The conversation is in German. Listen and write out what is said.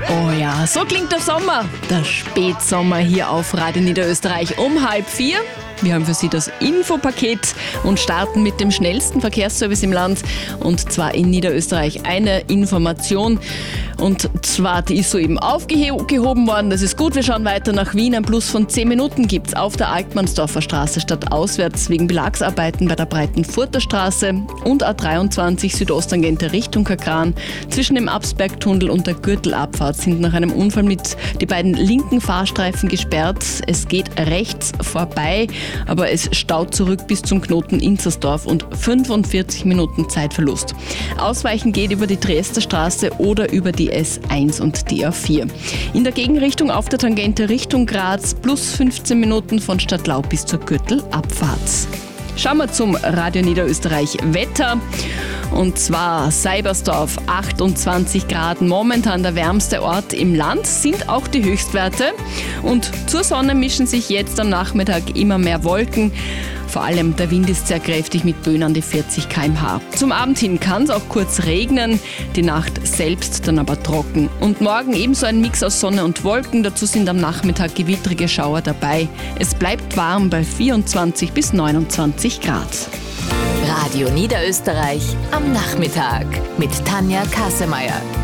Oh ja, so klingt der Sommer. Der Spätsommer hier auf Radio Niederösterreich um 3:30. Wir haben für Sie das Infopaket und starten mit dem schnellsten Verkehrsservice im Land. Und zwar in Niederösterreich eine Information. Und zwar, die ist soeben aufgehoben worden. Das ist gut. Wir schauen weiter nach Wien. Ein Plus von 10 Minuten gibt es auf der Altmannsdorfer Straße stadtauswärts wegen Belagsarbeiten bei der Breitenfurter Straße und A23 Südosttangente Richtung Kakran. Zwischen dem Absbergtunnel und der Gürtelabfahrt sind nach einem Unfall mit die beiden linken Fahrstreifen gesperrt. Es geht rechts vorbei, aber es staut zurück bis zum Knoten Inzersdorf und 45 Minuten Zeitverlust. Ausweichen geht über die Triester Straße oder über die S1 und die A4. In der Gegenrichtung auf der Tangente Richtung Graz plus 15 Minuten von Stadtlau bis zur Gürtelabfahrt. Schauen wir zum Radio Niederösterreich Wetter. Und zwar Seibersdorf 28 Grad, momentan der wärmste Ort im Land, sind auch die Höchstwerte. Und zur Sonne mischen sich jetzt am Nachmittag immer mehr Wolken. Vor allem der Wind ist sehr kräftig mit Böen an die 40 km/h. Zum Abend hin kann es auch kurz regnen, die Nacht selbst dann aber trocken. Und morgen ebenso ein Mix aus Sonne und Wolken, dazu sind am Nachmittag gewittrige Schauer dabei. Es bleibt warm bei 24 bis 29 Grad. Radio Niederösterreich am Nachmittag mit Tanja Kassemeyer.